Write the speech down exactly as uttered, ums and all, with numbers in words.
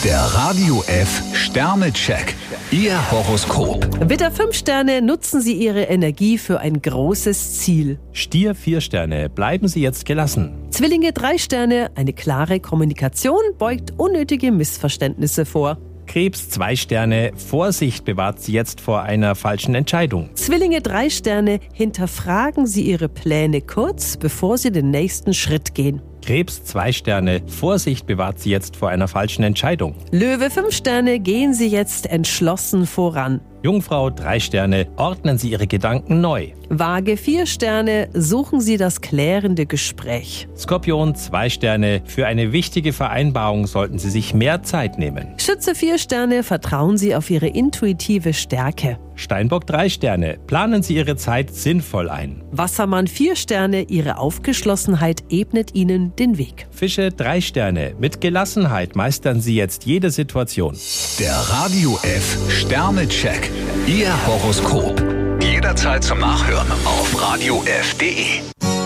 Der Radio F Sternecheck. Ihr Horoskop. Widder fünf Sterne, nutzen Sie Ihre Energie für ein großes Ziel. Stier vier Sterne, bleiben Sie jetzt gelassen. Zwillinge drei Sterne, eine klare Kommunikation beugt unnötige Missverständnisse vor. Krebs zwei Sterne, Vorsicht bewahrt Sie jetzt vor einer falschen Entscheidung. Zwillinge drei Sterne, hinterfragen Sie Ihre Pläne kurz, bevor Sie den nächsten Schritt gehen. Krebs zwei Sterne, Vorsicht bewahrt Sie jetzt vor einer falschen Entscheidung. Löwe fünf Sterne, gehen Sie jetzt entschlossen voran. Jungfrau drei Sterne, ordnen Sie Ihre Gedanken neu. Waage vier Sterne, suchen Sie das klärende Gespräch. Skorpion zwei Sterne, für eine wichtige Vereinbarung sollten Sie sich mehr Zeit nehmen. Schütze vier Sterne, vertrauen Sie auf Ihre intuitive Stärke. Steinbock drei Sterne, planen Sie Ihre Zeit sinnvoll ein. Wassermann vier Sterne, Ihre Aufgeschlossenheit ebnet Ihnen den Weg. Fische drei Sterne, mit Gelassenheit meistern Sie jetzt jede Situation. Der Radio F Sternecheck. Ihr Horoskop. Jederzeit zum Nachhören auf radio f punkt de.